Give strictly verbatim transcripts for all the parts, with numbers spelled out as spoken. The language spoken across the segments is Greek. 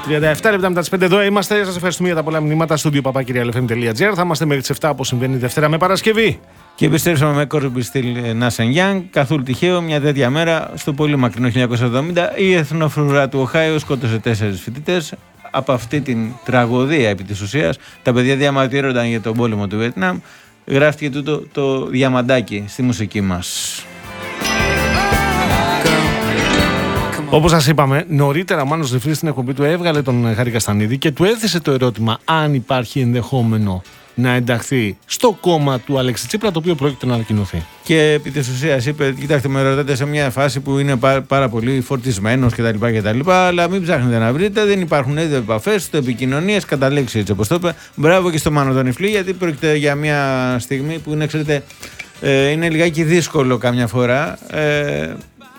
τριάντα επτά λεπτά μετά τις πέντε εδώ είμαστε. Σας ευχαριστούμε για τα πολλά μηνύματα. Studio παπά κυρια ελ εφ εμ τελεία τζι άρ. Θα είμαστε μέχρι τις επτά όπως συμβαίνει Δευτέρα με Παρασκευή. Και επιστρέψαμε με Κόρμπι στυλ Νάσεν Γιάνγκ. Καθόλου τυχαίο, μια τέτοια μέρα, στο πολύ μακρινό χίλια εννιακόσια εβδομήντα, η εθνοφρουρά του Οχάιο σκότωσε τέσσερις φοιτητές. Από αυτή την τραγωδία επί της ουσίας, τα παιδιά διαμαρτύρονταν για τον πόλεμο του Βιετνάμ. Γράφτηκε τούτο το διαμαντάκι στη μουσική μας. Όπως σας είπαμε, νωρίτερα ο Μάνος Ζεφρής στην εκπομπή του έβγαλε τον Χάρη Καστανίδη και του έθεσε το ερώτημα αν υπάρχει ενδεχόμενο να ενταχθεί στο κόμμα του Αλέξη Τσίπρα, το οποίο πρόκειται να ανακοινωθεί. Και επί της ουσίας είπε: κοιτάξτε, με ρωτάτε σε μια φάση που είναι πάρα, πάρα πολύ φορτισμένος κτλ, κτλ. Αλλά μην ψάχνετε να βρείτε, δεν υπάρχουν επαφές, επικοινωνίες, κατά λέξη έτσι όπως το είπε. Μπράβο και στο Μάνο τον Ιφλή, γιατί πρόκειται για μια στιγμή που είναι, ξέρετε, ε, είναι λιγάκι δύσκολο καμιά φορά. Ε,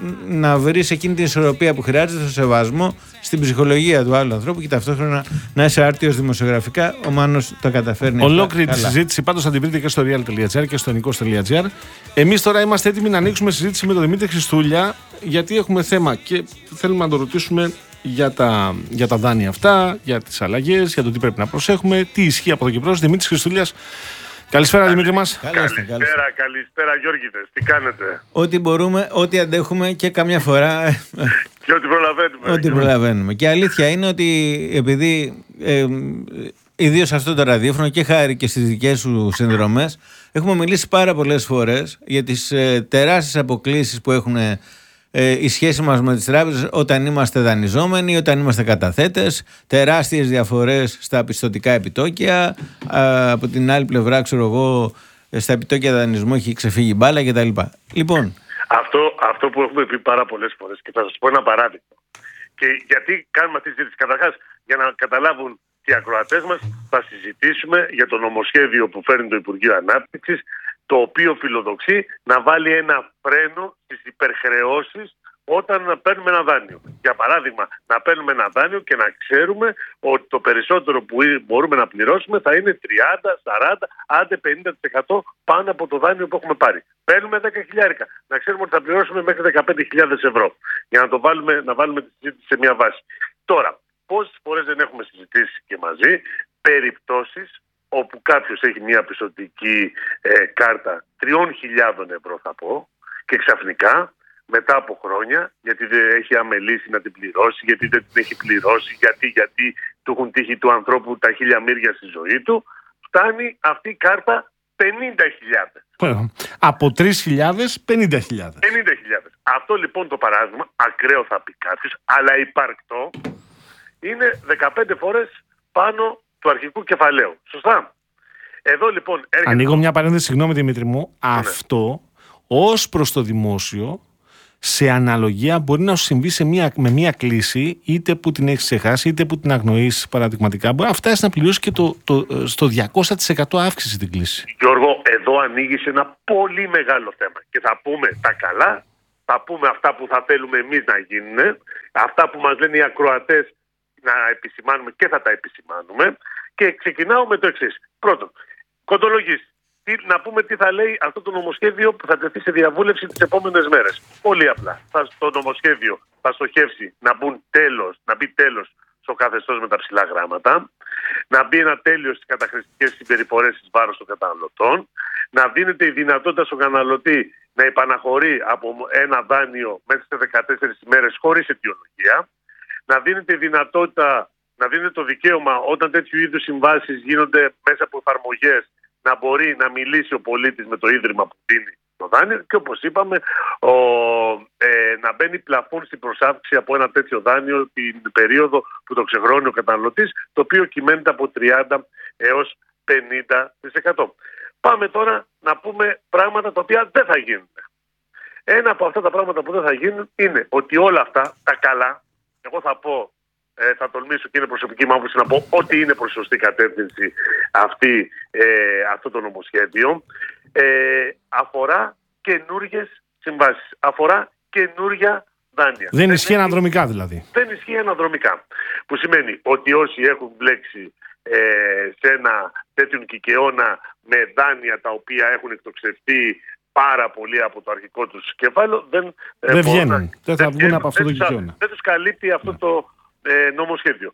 να βρεις εκείνη την ισορροπία που χρειάζεται στο σεβασμό στην ψυχολογία του άλλου ανθρώπου και ταυτόχρονα να είσαι άρτιος δημοσιογραφικά. Ο Μάνος το καταφέρνει. Ολόκληρη τη συζήτηση πάντως θα την βρείτε και στο real τελεία τζι άρ και στο nikos τελεία τζι άρ. Εμείς τώρα είμαστε έτοιμοι να ανοίξουμε συζήτηση με τον Δημήτρη Χριστούλια, γιατί έχουμε θέμα και θέλουμε να το ρωτήσουμε για τα, για τα δάνεια αυτά, για τις αλλαγές, για το τι πρέπει να προσέχουμε, τι ισχύει από εδώ και μπρος. Δημήτρης Χριστούλιας. Καλησπέρα, Καλη... Δημήτρη μας. Καλησπέρα, καλησπέρα, καλησπέρα Γιώργητες. Τι κάνετε? Ό,τι μπορούμε, ό,τι αντέχουμε και καμιά φορά. Και ό,τι προλαβαίνουμε. Ό,τι προλαβαίνουμε. Και αλήθεια είναι ότι επειδή ε, ιδίως αυτό το ραδιόφωνο και χάρη και στις δικές σου συνδρομές έχουμε μιλήσει πάρα πολλές φορές για τις ε, τεράστιες αποκλίσεις που έχουν ε, η σχέση μας με τις τράπεζες όταν είμαστε δανειζόμενοι, όταν είμαστε καταθέτες, τεράστιες διαφορές στα πιστωτικά επιτόκια, α, από την άλλη πλευρά, ξέρω εγώ, στα επιτόκια δανεισμού έχει ξεφύγει μπάλα κτλ. Λοιπόν, αυτό, αυτό που έχουμε πει πάρα πολλές φορές, και θα σας πω ένα παράδειγμα. Και γιατί κάνουμε αυτή τη συζήτηση? Καταρχάς, για να καταλάβουν οι ακροατές μας, θα συζητήσουμε για το νομοσχέδιο που φέρνει το Υπουργείο Ανάπτυξης, το οποίο φιλοδοξεί να βάλει ένα φρένο στις υπερχρεώσεις όταν παίρνουμε ένα δάνειο. Για παράδειγμα, να παίρνουμε ένα δάνειο και να ξέρουμε ότι το περισσότερο που μπορούμε να πληρώσουμε θα είναι τριάντα, σαράντα, άντε πενήντα τοις εκατό πάνω από το δάνειο που έχουμε πάρει. Παίρνουμε δέκα χιλιάρικα. Να ξέρουμε ότι θα πληρώσουμε μέχρι δεκαπέντε χιλιάδες ευρώ. Για να, το βάλουμε, να βάλουμε τη συζήτηση σε μια βάση. Τώρα, πόσες φορές δεν έχουμε συζητήσει και μαζί περιπτώσεις όπου κάποιος έχει μια πιστωτική ε, κάρτα τριών χιλιάδων ευρώ, θα πω, και ξαφνικά μετά από χρόνια, γιατί δεν έχει αμελήσει να την πληρώσει, γιατί δεν την έχει πληρώσει, γιατί, γιατί του έχουν τύχει του ανθρώπου τα χίλια μύρια στη ζωή του, φτάνει αυτή η κάρτα πενήντα χιλιάδες. Από τρεις χιλιάδες, πενήντα χιλιάδες. πενήντα χιλιάδες. Αυτό λοιπόν το παράδειγμα, ακραίο θα πει κάποιος, αλλά υπαρκτό, είναι δεκαπέντε φορές πάνω του αρχικού κεφαλαίου. Σωστά? Εδώ λοιπόν έρχεται... Ανοίγω μια παρένθεση, συγγνώμη Δημήτρη μου. Ναι. Αυτό ως προς το δημόσιο, σε αναλογία μπορεί να σου συμβεί σε μια, με μια κλίση, είτε που την έχεις ξεχάσει, είτε που την αγνοείς παραδειγματικά. Μπορεί να φτάσει να πληρώσει και το, το, στο διακόσια τοις εκατό αύξηση την κλίση. Γιώργο, εδώ ανοίγεις ένα πολύ μεγάλο θέμα. Και θα πούμε τα καλά, θα πούμε αυτά που θα θέλουμε εμείς να γίνουν, αυτά που μας λένε οι ακροατές να επισημάνουμε και θα τα επισημάνουμε. Και ξεκινάω με το εξής. Πρώτον, κοντολογής. Να πούμε τι θα λέει αυτό το νομοσχέδιο που θα τεθεί σε διαβούλευση τις επόμενες μέρες. Πολύ απλά. Θα, το νομοσχέδιο θα στοχεύσει να, μπουν τέλος, να μπει τέλος στο καθεστώς με τα ψηλά γράμματα, να μπει ένα τέλος στις καταχρηστικές συμπεριφορές εις βάρος των καταναλωτών, να δίνεται η δυνατότητα στον καταναλωτή να υπαναχωρεί από ένα δάνειο μέσα σε δεκατέσσερις ημέρες χωρίς αιτιολογία, να δίνεται η δυνατότητα, να δίνεται το δικαίωμα όταν τέτοιου είδους συμβάσεις γίνονται μέσα από εφαρμογές, να μπορεί να μιλήσει ο πολίτης με το ίδρυμα που δίνει το δάνειο και όπως είπαμε ο, ε, να μπαίνει πλαφόν στην προσάυξη από ένα τέτοιο δάνειο την περίοδο που το ξεχρώνει ο καταναλωτής, το οποίο κυμαίνεται από τριάντα έως πενήντα τοις εκατό. Πάμε τώρα να πούμε πράγματα τα οποία δεν θα γίνουν. Ένα από αυτά τα πράγματα που δεν θα γίνουν είναι ότι όλα αυτά τα καλά, εγώ θα πω, Ε, θα τολμήσω και είναι προσωπική μου άποψη να πω ότι είναι προς σωστή κατεύθυνση αυτή, ε, αυτό το νομοσχέδιο, ε, αφορά καινούργιες συμβάσεις, αφορά καινούργια δάνεια. Δεν ισχύει αναδρομικά δηλαδή. Δεν ισχύει αναδρομικά. Που σημαίνει ότι όσοι έχουν μπλέξει ε, σε ένα τέτοιον κικαιώνα με δάνεια τα οποία έχουν εκτοξευτεί πάρα πολύ από το αρχικό τους κεφάλαιο, δεν, δεν ε, βγαίνουν. Να, δεν θα βγουν από αυτό το κικαιώνα. κικαιώνα. Δεν τους καλύπτει αυτό ναι. το Ε, νομοσχέδιο.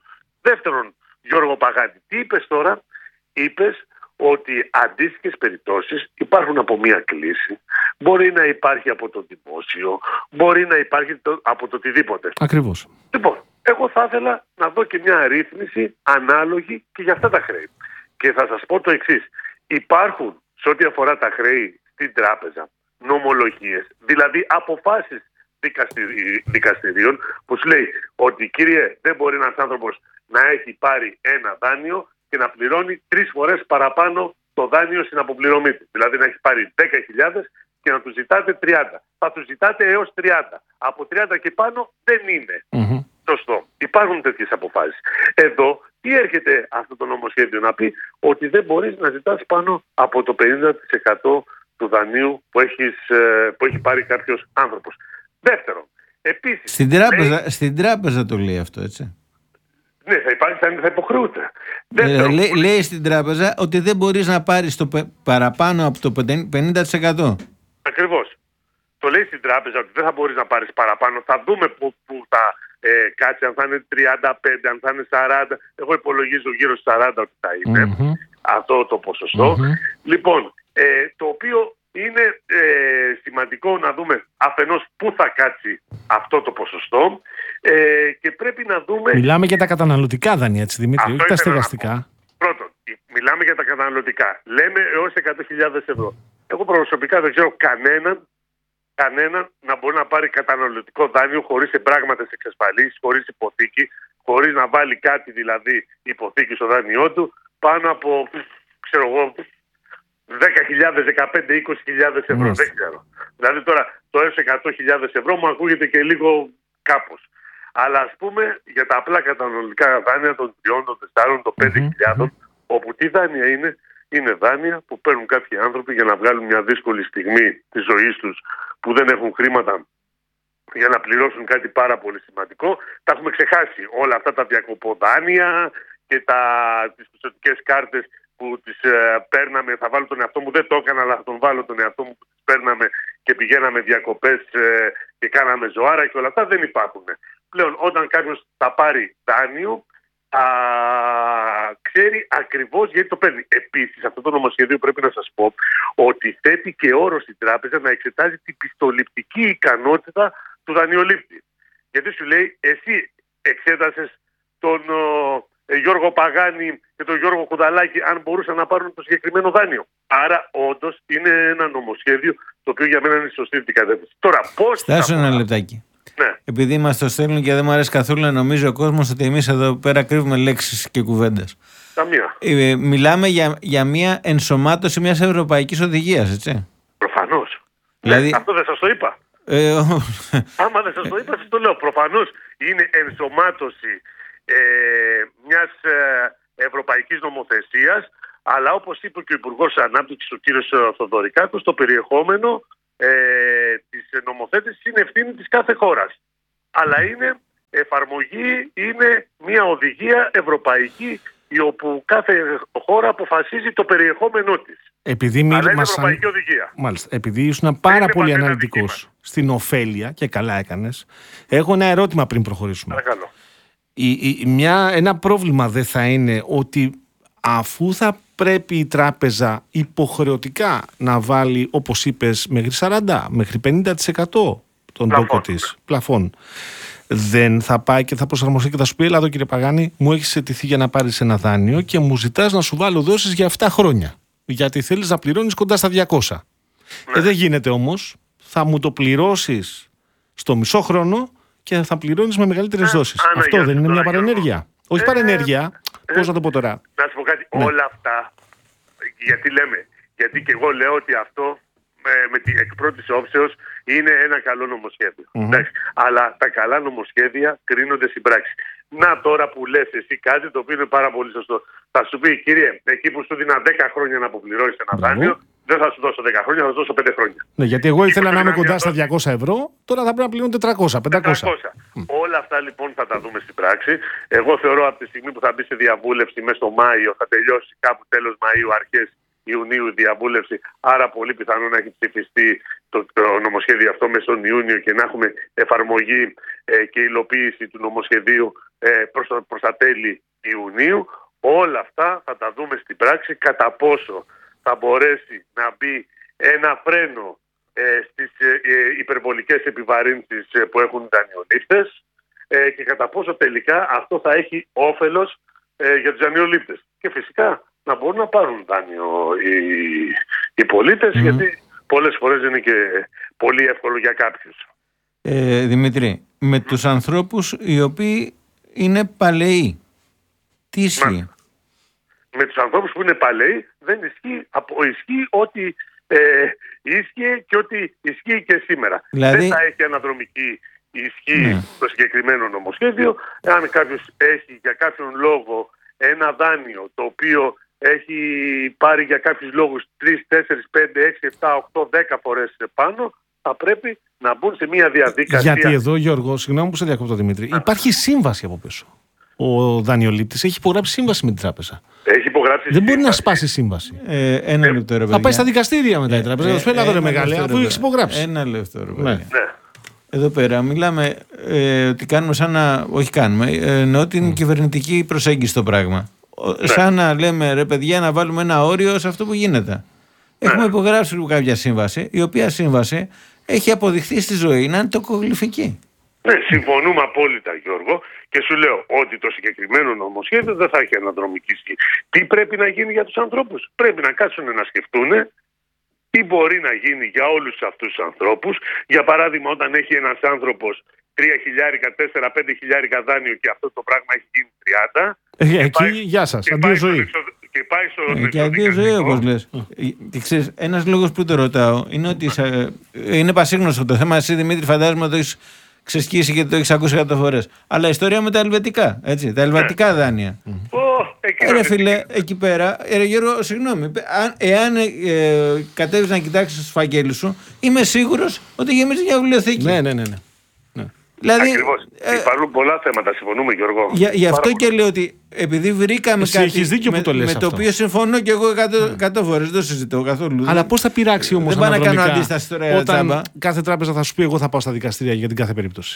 Δεύτερον, Γιώργο Παγάνη, τι είπες τώρα? Είπες ότι αντίστοιχες περιπτώσεις υπάρχουν από μία κλίση, μπορεί να υπάρχει από το δημόσιο, μπορεί να υπάρχει το, από το οτιδήποτε. Ακριβώς. Λοιπόν, εγώ θα ήθελα να δω και μια ρύθμιση ανάλογη και για αυτά τα χρέη. Και θα σας πω το εξής. Υπάρχουν σε ό,τι αφορά τα χρέη στην τράπεζα νομολογίες, δηλαδή αποφάσεις δικαστηρι... δικαστηρίων που σου λέει ότι κύριε δεν μπορεί ένας άνθρωπος να έχει πάρει ένα δάνειο και να πληρώνει τρεις φορές παραπάνω το δάνειο στην αποπληρωμή του. Δηλαδή να έχει πάρει δέκα χιλιάδες και να του ζητάτε τριάντα. Θα του ζητάτε έως τριάντα. Από τριάντα και πάνω δεν είναι mm-hmm. σωστό. Υπάρχουν τέτοιες αποφάσεις. Εδώ τι έρχεται αυτό το νομοσχέδιο να πει? Ότι δεν μπορείς να ζητάς πάνω από το πενήντα τοις εκατό του δανείου που, έχεις, που έχει πάρει κάποιος άνθρωπος. Δεύτερον, επίσης... Στην τράπεζα, λέει, στην τράπεζα το λέει αυτό, έτσι. Ναι, θα υπάρχει, θα, θα υποχρεούται. Ε, λέει, λέει στην τράπεζα ότι δεν μπορείς να πάρεις το παραπάνω από το πενήντα τοις εκατό. Ακριβώς. Το λέει στην τράπεζα ότι δεν θα μπορείς να πάρεις παραπάνω. Θα δούμε που, που θα ε, κάτσει, αν θα είναι τριάντα πέντε, αν θα είναι σαράντα. Εγώ υπολογίζω γύρω στους σαράντα ότι θα είναι mm-hmm. αυτό το ποσοστό. Mm-hmm. Λοιπόν, ε, το οποίο είναι ε, σημαντικό να δούμε αφενός πού θα κάτσει αυτό το ποσοστό ε, και πρέπει να δούμε... Μιλάμε για τα καταναλωτικά δάνεια, έτσι Δημήτρη, όχι τα στεγαστικά. Πρώτον, μιλάμε για τα καταναλωτικά. Λέμε έως εκατό χιλιάδες ευρώ. Εγώ προσωπικά δεν ξέρω κανέναν, κανέναν να μπορεί να πάρει καταναλωτικό δάνειο χωρίς εμπράγματες εξασφαλίσεις, χωρίς υποθήκη, χωρίς να βάλει κάτι δηλαδή υποθήκη στο δάνειό του, πάνω από, ξέρω εγώ, δέκα χιλιάδες, δεκαπέντε, είκοσι χιλιάδες ευρώ. Mm. Δεν ξέρω. Δηλαδή τώρα το έως εκατό χιλιάδες ευρώ μου ακούγεται και λίγο κάπως. Αλλά ας πούμε για τα απλά καταναλωτικά δάνεια των τριών, των τεσσάρων, των πέντε χιλιάδων, mm-hmm. όπου τι δάνεια είναι? Είναι δάνεια που παίρνουν κάποιοι άνθρωποι για να βγάλουν μια δύσκολη στιγμή της ζωής τους που δεν έχουν χρήματα για να πληρώσουν κάτι πάρα πολύ σημαντικό. Τα έχουμε ξεχάσει όλα αυτά τα διακοποδάνεια και τα, τις πιστωτικές κάρτες που τις ε, παίρναμε. Θα βάλω τον εαυτό μου, δεν το έκανα, αλλά θα τον βάλω τον εαυτό μου που τις παίρναμε και πηγαίναμε διακοπές ε, και κάναμε ζωάρα και όλα αυτά δεν υπάρχουν. Πλέον όταν κάποιος θα πάρει δάνειο, α, ξέρει ακριβώς γιατί το παίρνει. Επίσης, αυτό το νομοσχέδιο πρέπει να σας πω ότι θέτει και όρο στην τράπεζα να εξετάζει την πιστοληπτική ικανότητα του δανειολήπτη. Γιατί σου λέει, εσύ εξέτασες τον ο, ε, Γιώργο Παγάνη και τον Γιώργο Κουδαλάκη αν μπορούσαν να πάρουν το συγκεκριμένο δάνειο. Άρα, όντως, είναι ένα νομοσχέδιο το οποίο για μένα είναι σωστή την κατεύθυνση. Τώρα, πώς... Στάσου ένα λεπτάκι. Ναι. Επειδή μας το στέλνουν και δεν μου αρέσει καθόλου να νομίζει ο κόσμος ότι εμείς εδώ πέρα κρύβουμε λέξεις και κουβέντες. Καμία. Ε, μιλάμε για, για μια ενσωμάτωση μιας ευρωπαϊκής οδηγίας, έτσι. Προφανώς. Δηλαδή... Ναι, αυτό δεν σας το είπα. Ε, Άμα δεν σας το είπα, σας το λέω. Προφανώς είναι ενσωμάτωση ε, μιας ε, ευρωπαϊκής νομοθεσίας, αλλά όπως είπε και ο Υπουργός Ανάπτυξης, ο κύριος Θοδωρικάκος, το περιεχόμενο ε, της νομοθέτησης είναι ευθύνη της κάθε χώρας. Αλλά είναι εφαρμογή, είναι μια οδηγία ευρωπαϊκή, η όπου κάθε χώρα αποφασίζει το περιεχόμενό της. Επειδή μη... Αλλά είναι μας... ευρωπαϊκή οδηγία. Μάλιστα. Επειδή ήσουν πάρα πολύ αναλυτικός στην ωφέλεια και καλά έκανες, έχω ένα ερώτημα πριν προχωρήσουμε. Παρακαλώ. Η, η, μια, ένα πρόβλημα δεν θα είναι ότι αφού θα πρέπει η τράπεζα υποχρεωτικά να βάλει, όπως είπες, μέχρι σαράντα, μέχρι πενήντα τοις εκατό των τόκο της πλαφών, δεν θα πάει και θα προσαρμοστεί και θα σου πει, έλα εδώ κύριε Παγάνη, μου έχεις αιτηθεί για να πάρεις ένα δάνειο και μου ζητάς να σου βάλω δόσεις για επτά χρόνια. Γιατί θέλεις να πληρώνεις κοντά στα διακόσια. Ναι. Ε, δεν γίνεται όμως. Θα μου το πληρώσεις στο μισό χρόνο και θα πληρώνεις με μεγαλύτερες ε, δόσεις. Άνα, αυτό δεν είναι μια παρενέργεια? Εγώ. Όχι ε, παρενέργεια. Ε, Πώς να το πω τώρα. Να σου πω κάτι. Ναι. Όλα αυτά. Γιατί λέμε. Γιατί και εγώ λέω ότι αυτό με, με την εκ πρώτης όψεως είναι ένα καλό νομοσχέδιο. Mm-hmm. Αλλά τα καλά νομοσχέδια κρίνονται στην πράξη. Να τώρα που λες εσύ κάτι το οποίο είναι πάρα πολύ σωστό. Θα σου πει, κύριε, εκεί που σου δίνα δέκα χρόνια να αποπληρώσεις ένα δάνειο, δεν θα σου δώσω δέκα χρόνια, θα σου δώσω πέντε χρόνια. Ναι, γιατί εγώ ήθελα να είμαι κοντά στα διακόσια ευρώ, τώρα θα πρέπει να πληρώνω τετρακόσια, πεντακόσια. τετρακόσια. Mm. Όλα αυτά λοιπόν θα τα δούμε στην πράξη. Εγώ θεωρώ από τη στιγμή που θα μπει σε διαβούλευση μέσα στο Μάιο, θα τελειώσει κάπου τέλος Μαΐου, αρχές Ιουνίου η διαβούλευση. Άρα πολύ πιθανό να έχει ψηφιστεί το, το νομοσχέδιο αυτό μέσα στον Ιούνιο και να έχουμε εφαρμογή ε, και υλοποίηση του νομοσχεδίου ε, προς, προς τα τέλη Ιουνίου. Όλα αυτά θα τα δούμε στην πράξη, κατά πόσο θα μπορέσει να μπει ένα φρένο ε, στις ε, ε, υπερβολικές επιβαρύνσεις ε, που έχουν οι δανειολήπτες ε, και κατά πόσο τελικά αυτό θα έχει όφελος ε, για τους δανειολήπτες. Και φυσικά να μπορούν να πάρουν δάνειο οι, οι πολίτες, mm. γιατί πολλές φορές δεν είναι και πολύ εύκολο για κάποιους. Ε, Δημήτρη, με τους ανθρώπους οι οποίοι είναι παλαιοί, τι ισχύει? Με τους ανθρώπους που είναι παλαιοί δεν ισχύει, απο, ισχύει ότι ε, ίσχυε και ότι ισχύει και σήμερα. Δηλαδή... Δεν θα έχει αναδρομική ισχύ ναι. το συγκεκριμένο νομοσχέδιο. Αν κάποιος έχει για κάποιον λόγο ένα δάνειο το οποίο έχει πάρει για κάποιους λόγους τρεις, τέσσερις, πέντε, έξι, επτά, οκτώ, δέκα φορές πάνω, θα πρέπει να μπουν σε μια διαδικασία. Γιατί εδώ, Γιώργο, συγγνώμη που σε διακόπτω, Δημήτρη, ναι. υπάρχει σύμβαση από πίσω. Ο δανειολήπτης έχει υπογράψει σύμβαση με την τράπεζα. Έχει υπογράψει Δεν μπορεί να σπάσει σύμβαση. Ε, ένα λεπτό, ρε παιδιά. Θα πάει στα δικαστήρια μετά η τράπεζα. Θα σου πει ρε μεγάλη, αφού έχει υπογράψει. Ένα λεπτό, ρε παιδιά. Ναι. Εδώ πέρα μιλάμε ε, ότι κάνουμε σαν να. Όχι, κάνουμε. Ε, εννοώ την mm. κυβερνητική προσέγγιση στο πράγμα. Ναι. Σαν να λέμε, ρε παιδιά, να βάλουμε ένα όριο σε αυτό που γίνεται. Ναι. Έχουμε υπογράψει κάποια σύμβαση, η οποία σύμβαση έχει αποδειχθεί στη ζωή να είναι τοκογλυφική. Ναι, συμφωνούμε απόλυτα, Γιώργο, και σου λέω ότι το συγκεκριμένο νομοσχέδιο δεν θα έχει αναδρομική ισχύ. Τι πρέπει να γίνει για τους ανθρώπους? Πρέπει να κάτσουν να σκεφτούν τι μπορεί να γίνει για όλους αυτούς τους ανθρώπους. Για παράδειγμα, όταν έχει ένας άνθρωπος τρία χιλιάρικα, τέσσερα πέντε χιλιάρικα δάνειο και αυτό το πράγμα έχει γίνει τριάντα. Ε, εκεί, πάει, γεια σας, αντίο ζωή. Και πάει στο ε, και αντίο ζωή, όπως λες. Και ξέρεις, ένας λόγος που το ρωτάω είναι ότι είναι πασίγνωστο το θέμα. Εσύ, Δημήτρη, φαντάζομαι το έχεις ξεσκίσει και το έχεις ακούσει εκατό φορές. Αλλά ιστορία με τα ελβετικά, έτσι, τα ελβετικά ναι. δάνεια. Oh, ρε φίλε, εκεί πέρα, ρε Γιώργο, συγγνώμη, αν, εάν ε, κατέβεις να κοιτάξεις τους φακέλους σου, είμαι σίγουρος ότι γεμίζει μια βιβλιοθήκη. Ναι, ναι, ναι. ναι. Δηλαδή, ακριβώς. Ε, Υπάρχουν πολλά θέματα, συμφωνούμε, Γιώργο. Για, γι' αυτό και λέω ότι επειδή βρήκαμε εσύ κάτι με, το, με το οποίο συμφωνώ και εγώ εκατό φορές, δεν το συζητώ καθόλου. Αλλά πώς θα πειράξει όμως δεν να κάνω αντίσταση τώρα όταν τσάμπα. Κάθε τράπεζα θα σου πει εγώ θα πάω στα δικαστήρια για την κάθε περίπτωση?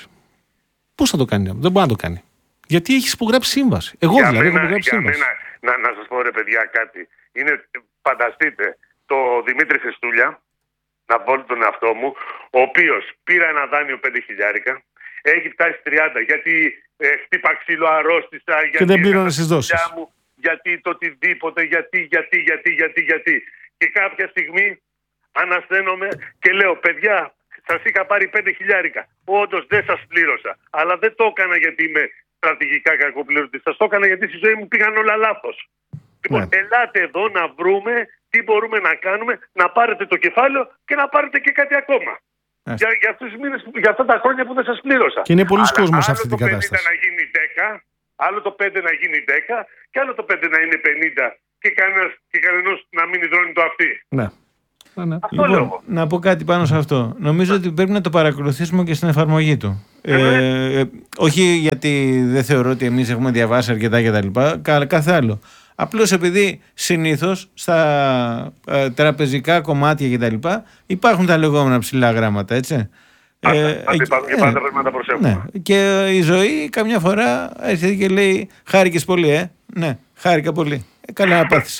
Πώς θα το κάνει? Δεν μπορεί να το κάνει. Γιατί έχεις υπογράψει σύμβαση. Εγώ για δηλαδή μένα, έχω υπογράψει για σύμβαση. Μένα, να, να σας πω ρε παιδιά κάτι. Είναι, φανταστείτε το Δημήτρη Χριστούλια, να πω τον εαυτό μου, ο οποίος πήρα ένα δάνειο πέντε χιλιάρικα. Έχει φτάσει τριάντα γιατί ε, χτύπα ξύλο, αρρώστησα, γιατί και δεν πλήρωνε τις δόσεις μου, γιατί το οτιδήποτε, γιατί, γιατί, γιατί, γιατί, γιατί. Και κάποια στιγμή ανασθένομαι και λέω, παιδιά, σας είχα πάρει πέντε χιλιάρικα. Όντως δεν σας πλήρωσα. Αλλά δεν το έκανα γιατί είμαι στρατηγικά κακοπλήρωτης. Σας το έκανα γιατί στη ζωή μου πήγαν όλα λάθος. Λοιπόν, ναι. ελάτε εδώ να βρούμε τι μπορούμε να κάνουμε, να πάρετε το κεφάλαιο και να πάρετε και κάτι ακόμα. Για, για, αυτούς τους μήνες, για αυτά τα χρόνια που δεν σας πλήρωσα. Και είναι πολλοί κόσμος σε αυτή την κατάσταση. Άλλο το πενήντα να γίνει δέκα, άλλο το πέντε να γίνει δέκα και άλλο το πέντε να είναι πενήντα και κανένας, και κανένας να μην υδρώνει το αυτί. Ναι. ναι. Αυτό λοιπόν, λέω. Να πω κάτι πάνω σε αυτό. Νομίζω ότι πρέπει να το παρακολουθήσουμε και στην εφαρμογή του. Ε, ε, ε, όχι γιατί δεν θεωρώ ότι εμείς έχουμε διαβάσει αρκετά κτλ. Κάθε άλλο. Απλώς επειδή συνήθως στα ε, τραπεζικά κομμάτια κτλ. Υπάρχουν τα λεγόμενα ψηλά γράμματα, έτσι. Πάντα, ε, πάντα υπάρχουν και πάντα ε, πρέπει να τα προσέχουμε. Ναι. Και η ζωή καμιά φορά έρχεται και λέει χάρηκες πολύ, ε. Ναι, χάρηκα πολύ. Ε, καλά να πάθεις.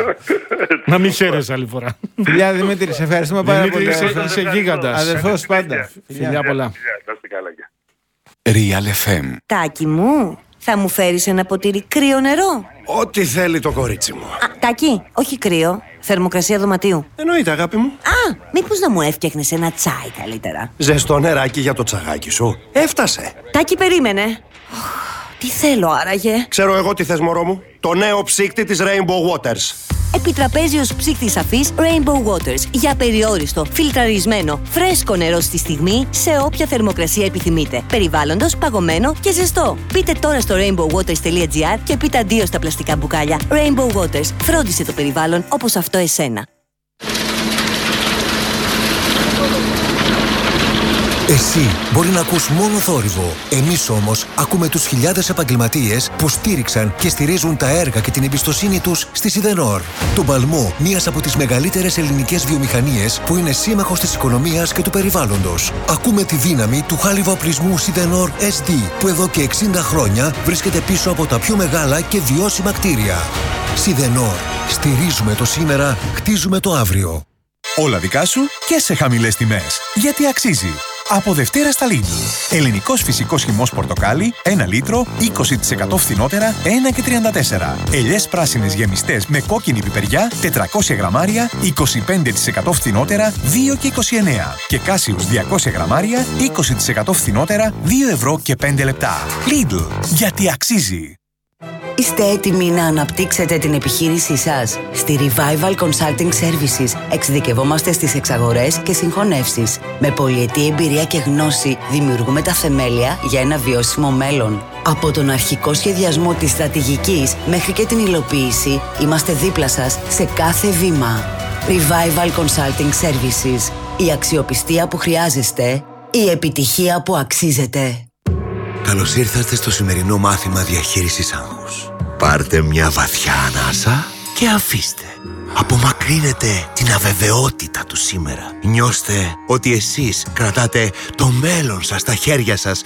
Να μην χαίρεσαι άλλη φορά. Φιλιά Δημήτρη, σε ευχαριστούμε πάρα πολύ. Είσαι γίγαντας. Αδερφός πάντα. Φιλιά πολλά. Real εφ εμ. Τάκη μου, θα μου φέρεις ένα ποτήρι κρύο νερό? Ό,τι θέλει το κορίτσι μου. Α, Τάκη, όχι κρύο. Θερμοκρασία δωματίου. Εννοείται, αγάπη μου. Α, μήπως να μου έφτιαχνες ένα τσάι καλύτερα? Ζεστό νεράκι για το τσαγάκι σου. Έφτασε. Τάκη, περίμενε. Τι θέλω άραγε? Ξέρω εγώ τι θες, μωρό μου. Το νέο ψύκτη της Rainbow Waters. Επιτραπέζιος ψύκτης σαφής Rainbow Waters. Για περιόριστο, φιλτραρισμένο, φρέσκο νερό στη στιγμή, σε όποια θερμοκρασία επιθυμείτε. Περιβάλλοντος, παγωμένο και ζεστό. Πείτε τώρα στο rainbow waters τελεία gr και πείτε αντίο στα πλαστικά μπουκάλια. Rainbow Waters. Φρόντισε το περιβάλλον όπως αυτό εσένα. Εσύ μπορεί να ακούς μόνο θόρυβο. Εμείς όμως ακούμε τους χιλιάδες επαγγελματίες που στήριξαν και στηρίζουν τα έργα και την εμπιστοσύνη τους στη Σιδενόρ. Το παλμό, μίας από τις μεγαλύτερες ελληνικές βιομηχανίες που είναι σύμμαχος της οικονομίας και του περιβάλλοντος. Ακούμε τη δύναμη του χάλιβα-οπλισμού Σιδενόρ ες ντι που εδώ και εξήντα χρόνια βρίσκεται πίσω από τα πιο μεγάλα και βιώσιμα κτίρια. Σιδενόρ. Στηρίζουμε το σήμερα, χτίζουμε το αύριο. Όλα δικά σου και σε χαμηλές τιμές. Γιατί αξίζει. Από Δευτέρα στα Lidl. Ελληνικός φυσικός χυμός πορτοκάλι, ένα λίτρο, είκοσι τοις εκατό φθηνότερα, ένα και τριάντα τέσσερα. Ελιές πράσινες γεμιστές με κόκκινη πιπεριά, τετρακόσια γραμμάρια, είκοσι πέντε τοις εκατό φθηνότερα, δύο και είκοσι εννέα. Και κάσιους διακόσια γραμμάρια, είκοσι τοις εκατό φθηνότερα, δύο ευρώ και πέντε λεπτά. Lidl. Γιατί αξίζει. Είστε έτοιμοι να αναπτύξετε την επιχείρησή σας? Στη Revival Consulting Services εξειδικευόμαστε στις εξαγορές και συγχωνεύσεις. Με πολυετή εμπειρία και γνώση δημιουργούμε τα θεμέλια για ένα βιώσιμο μέλλον. Από τον αρχικό σχεδιασμό της στρατηγικής μέχρι και την υλοποίηση, είμαστε δίπλα σας σε κάθε βήμα. Revival Consulting Services. Η αξιοπιστία που χρειάζεστε, η επιτυχία που αξίζετε. Καλώς ήρθατε στο σημερινό μάθημα διαχείρισης άγχους. Πάρτε μια βαθιά ανάσα και αφήστε. Απομακρύνετε την αβεβαιότητα του σήμερα. Νιώστε ότι εσείς κρατάτε το μέλλον σας στα χέρια σας.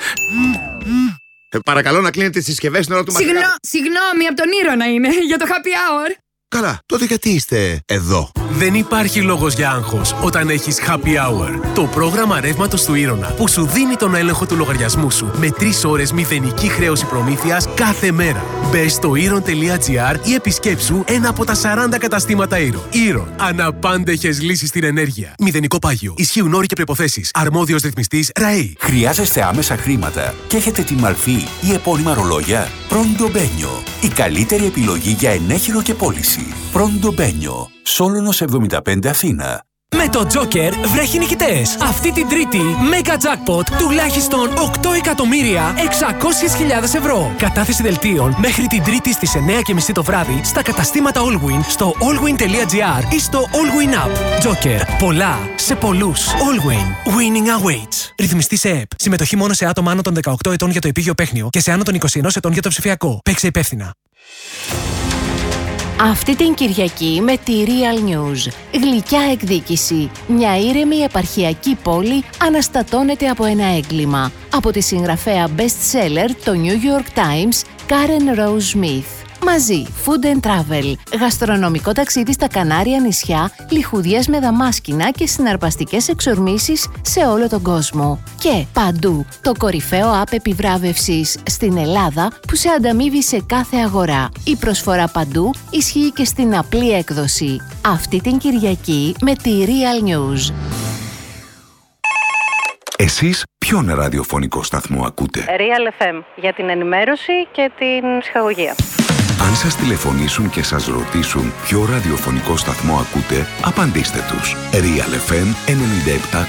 Ε, παρακαλώ να κλείνετε τις συσκευές στην ώρα του μαθήματος. Συγγνώ, συγγνώμη, από τον Ήρωνα είναι, για το happy hour. Καλά, τότε γιατί είστε εδώ? Δεν υπάρχει λόγος για άγχος όταν έχεις Happy Hour. Το πρόγραμμα ρεύματος του Ήρωνα που σου δίνει τον έλεγχο του λογαριασμού σου με τρεις ώρες μηδενική χρέωση προμήθειας κάθε μέρα. Μπες στο ήρων τελεία τζι άρ ή επισκέψου ένα από τα σαράντα καταστήματα Ήρων. Ήρων. Αναπάντεχες λύσεις στην ενέργεια. Μηδενικό πάγιο. Ισχύουν όροι και προϋποθέσεις. Αρμόδιος ρυθμιστής ΡΑΕ. Χρειάζεστε άμεσα χρήματα και έχετε τη μαρφή ή επώνυμα ρολόγια? Pronto Benio. Η καλύτερη επιλογή για ενέχειρο και πώληση. Pronto Benio. Σόλωνος εβδομήντα πέντε Αθήνα. Με το Joker βρέχει νικητές. Αυτή την Τρίτη, Mega Jackpot τουλάχιστον οκτώ εκατομμύρια εξακόσιες χιλιάδες ευρώ. Κατάθεση δελτίων μέχρι την Τρίτη στις εννιά και μισή το βράδυ στα καταστήματα Allwin, στο allwin τελεία τζι άρ ή στο Allwin App. Joker. Πολλά σε πολλούς. Allwin. Winning awaits. Ρυθμιστή σε ΕΠ. Συμμετοχή μόνο σε άτομα άνω των δεκαοκτώ ετών για το επίγειο παίχνιο και σε άνω των είκοσι ένα ετών για το ψηφιακό. Παίξε υπεύθυνα. Αυτή την Κυριακή με τη Real News. Γλυκιά εκδίκηση. Μια ήρεμη επαρχιακή πόλη αναστατώνεται από ένα έγκλημα. Από τη συγγραφέα best seller το New York Times, Karen Rose Smith. Μαζί, Food and Travel, γαστρονομικό ταξίδι στα Κανάρια νησιά, λιχουδιές με δαμάσκηνα και συναρπαστικές εξορμήσεις σε όλο τον κόσμο. Και παντού, το κορυφαίο app επιβράβευσης στην Ελλάδα που σε ανταμείβει σε κάθε αγορά. Η προσφορά παντού ισχύει και στην απλή έκδοση. Αυτή την Κυριακή με τη Real News. Εσείς ποιον ραδιοφωνικό σταθμό ακούτε? Real εφ εμ για την ενημέρωση και την ψυχαγωγία. Αν σας τηλεφωνήσουν και σας ρωτήσουν ποιο ραδιοφωνικό σταθμό ακούτε, απαντήστε τους. Real εφ εμ ενενήντα επτά